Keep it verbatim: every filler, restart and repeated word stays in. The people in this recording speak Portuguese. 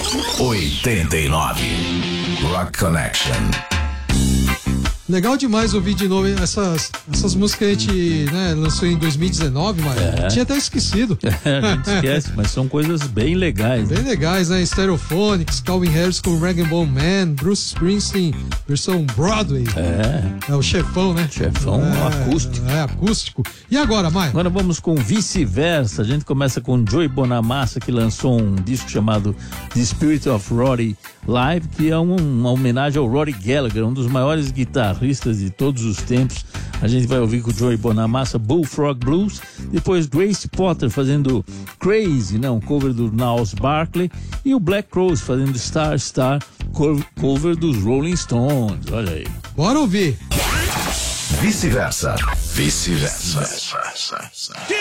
oitenta e nove. Rock Connection. Legal demais ouvir de novo essas, essas músicas que a gente, né, lançou em dois mil e dezenove, mas é. tinha até esquecido. É, a gente esquece, mas são coisas bem legais. Bem né? legais, né? Stereophonics, Calvin Harris com Rag and Bone Man, Bruce Springsteen, versão Broadway. É. É o chefão, né? Chefão é, acústico. É, acústico. E agora, Maia? Agora vamos com Vice-Versa. A gente começa com Joey Bonamassa, que lançou um disco chamado The Spirit of Rory Live, que é um, uma homenagem ao Rory Gallagher, um dos maiores guitarristas de todos os tempos. A gente vai ouvir com o Joey Bonamassa Bullfrog Blues, depois Grace Potter fazendo Crazy, né, um cover do Niles Barkley, e o Black Crowes fazendo Star Star, cover dos Rolling Stones. Olha aí. Bora ouvir. Vice-versa. Vice-versa.